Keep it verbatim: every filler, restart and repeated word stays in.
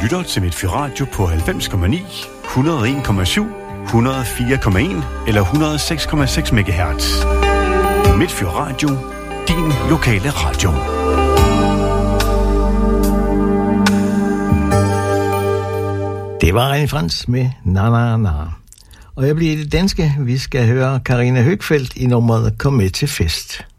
lytter til Midtfyr Radio på halvfems komma ni, et hundrede og en komma syv, et hundrede og fire komma en eller et hundrede og seks komma seks megahertz. Midtfyr Radio, din lokale radio. Det var René Frans med Na Na Na. Og jeg bliver i det danske. Vi skal høre Karina Høgfeldt i nummeret Kom med til fest.